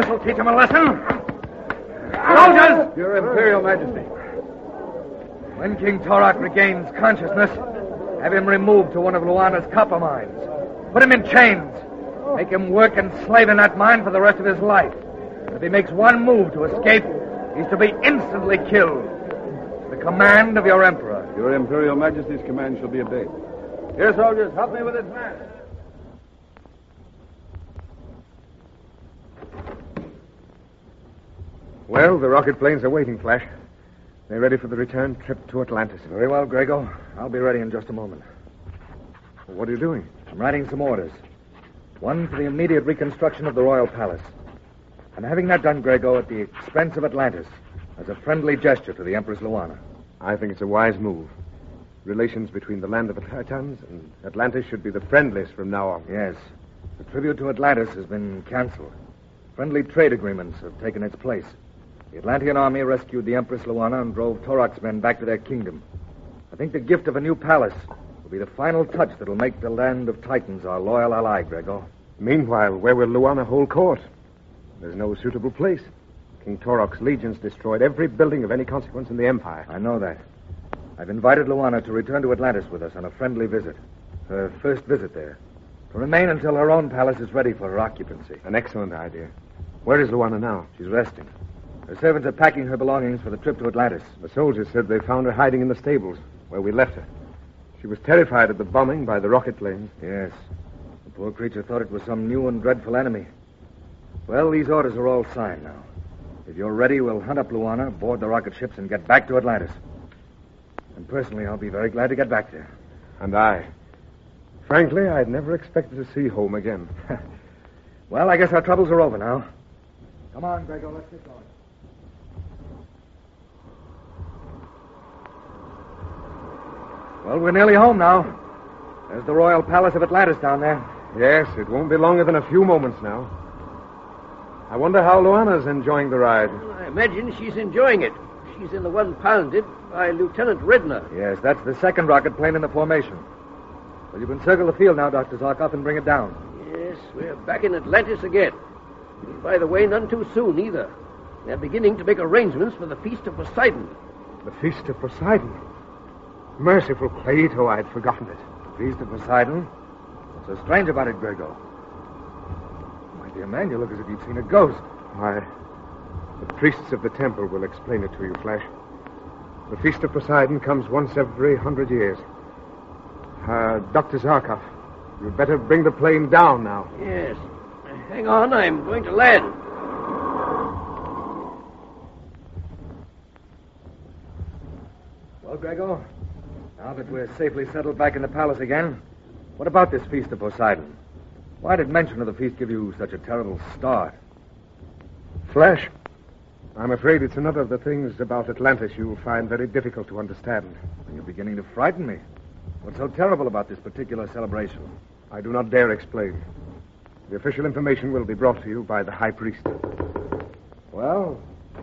This'll teach him a lesson. Soldiers! Your Imperial Majesty. When King Torok regains consciousness, have him removed to one of Luana's copper mines. Put him in chains. Make him work and slave in that mine for the rest of his life. If he makes one move to escape, he's to be instantly killed. The command of your Emperor. Your Imperial Majesty's command shall be obeyed. Here, soldiers, help me with this man. Well, the rocket planes are waiting, Flash. They're ready for the return trip to Atlantis. Very well, Grego. I'll be ready in just a moment. What are you doing? I'm writing some orders. One for the immediate reconstruction of the Royal Palace. I'm having that done, Grego, at the expense of Atlantis, as a friendly gesture to the Empress Luana. I think it's a wise move. Relations between the land of the Titans and Atlantis should be the friendliest from now on. Yes. The tribute to Atlantis has been canceled. Friendly trade agreements have taken its place. The Atlantean army rescued the Empress Luana and drove Torok's men back to their kingdom. I think the gift of a new palace will be the final touch that'll make the land of Titans our loyal ally, Grego. Meanwhile, where will Luana hold court? There's no suitable place. King Torok's legions destroyed every building of any consequence in the Empire. I know that. I've invited Luana to return to Atlantis with us on a friendly visit. Her first visit there. To remain until her own palace is ready for her occupancy. An excellent idea. Where is Luana now? She's resting. Her servants are packing her belongings for the trip to Atlantis. The soldiers said they found her hiding in the stables, where we left her. She was terrified at the bombing by the rocket planes. Yes. The poor creature thought it was some new and dreadful enemy. Well, these orders are all signed now. If you're ready, we'll hunt up Luana, board the rocket ships, and get back to Atlantis. And personally, I'll be very glad to get back there. And I. Frankly, I'd never expected to see home again. Well, I guess our troubles are over now. Come on, Grego, let's get going. Well, we're nearly home now. There's the Royal Palace of Atlantis down there. Yes, it won't be longer than a few moments now. I wonder how Luana's enjoying the ride. Well, I imagine she's enjoying it. She's in the one piloted by Lieutenant Redner. Yes, that's the second rocket plane in the formation. Well, you can circle the field now, Dr. Zarkov, and bring it down. Yes, we're back in Atlantis again. And by the way, none too soon either. They're beginning to make arrangements for the Feast of Poseidon. The Feast of Poseidon? Merciful Plato, I'd forgotten it. The Feast of Poseidon? What's so strange about it, Grego? My dear man, you look as if you'd seen a ghost. Why, the priests of the temple will explain it to you, Flash. The Feast of Poseidon comes once every 100 years. Dr. Zarkov, you'd better bring the plane down now. Yes. Hang on, I'm going to land. Well, Grego, now that we're safely settled back in the palace again, what about this Feast of Poseidon? Why did mention of the feast give you such a terrible start? Flash, I'm afraid it's another of the things about Atlantis you'll find very difficult to understand. You're beginning to frighten me. What's so terrible about this particular celebration? I do not dare explain. The official information will be brought to you by the High Priest. Well?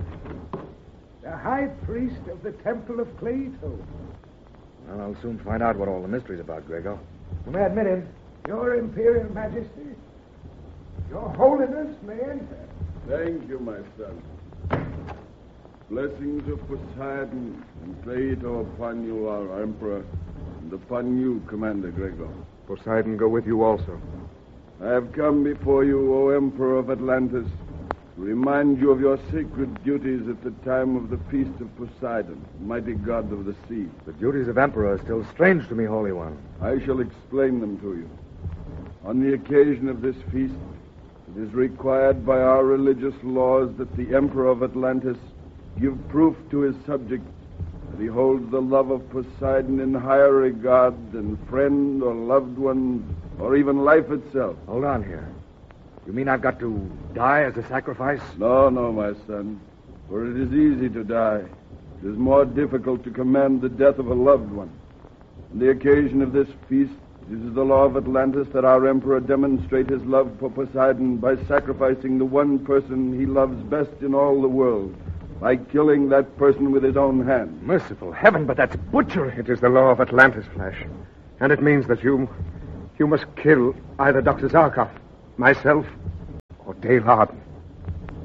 The High Priest of the Temple of Cleito. Well, I'll soon find out what all the mystery's about, Grego. You may admit it. Your Imperial Majesty. Your Holiness may enter. Thank you, my son. Blessings of Poseidon and Cleito upon you, our Emperor, and upon you, Commander Grego. Poseidon go with you also. I have come before you, O Emperor of Atlantis, to remind you of your sacred duties at the time of the Feast of Poseidon, mighty god of the sea. The duties of Emperor are still strange to me, Holy One. I shall explain them to you. On the occasion of this feast, it is required by our religious laws that the Emperor of Atlantis give proof to his subjects that he holds the love of Poseidon in higher regard than friend or loved one or even life itself. Hold on here. You mean I've got to die as a sacrifice? No, my son. For it is easy to die. It is more difficult to command the death of a loved one. On the occasion of this feast, it is the law of Atlantis that our emperor demonstrate his love for Poseidon by sacrificing the one person he loves best in all the world, by killing that person with his own hand. Merciful heaven, but that's butchery. It is the law of Atlantis, Flash. And it means that you must kill either Dr. Zarkov, myself, or Dale Arden.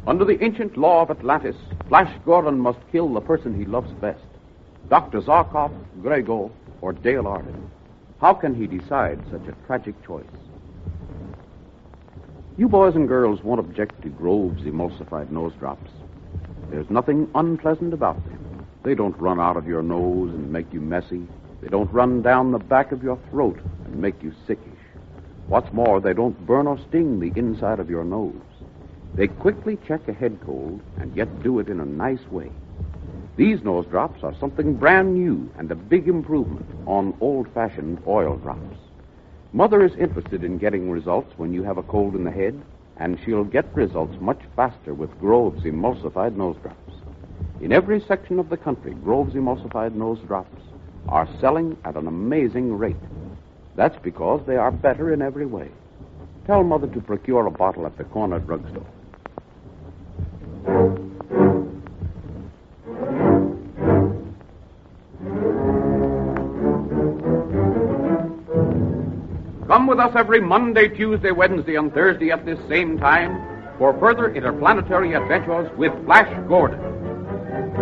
Under the ancient law of Atlantis, Flash Gordon must kill the person he loves best. Dr. Zarkov, Grego, or Dale Arden. How can he decide such a tragic choice? You boys and girls won't object to Grove's emulsified nose drops. There's nothing unpleasant about them. They don't run out of your nose and make you messy. They don't run down the back of your throat and make you sickish. What's more, they don't burn or sting the inside of your nose. They quickly check a head cold and yet do it in a nice way. These nose drops are something brand new and a big improvement on old-fashioned oil drops. Mother is interested in getting results when you have a cold in the head, and she'll get results much faster with Grove's emulsified nose drops. In every section of the country, Grove's emulsified nose drops are selling at an amazing rate. That's because they are better in every way. Tell Mother to procure a bottle at the corner drugstore. Come with us every Monday, Tuesday, Wednesday, and Thursday at this same time for further interplanetary adventures with Flash Gordon.